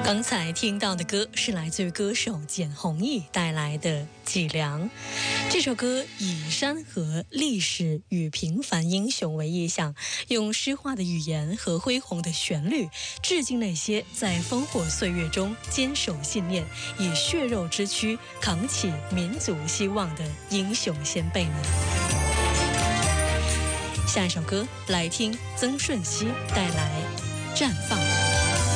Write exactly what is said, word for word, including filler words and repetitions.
刚才听到的歌是来自于歌手简弘毅带来的《脊梁》。这首歌以山河、历史与平凡英雄为意象，用诗化的语言和恢宏的旋律，致敬那些在烽火岁月中坚守信念，以血肉之躯扛起民族希望的英雄先辈们。下一首歌来听曾舜晞带来《绽放》。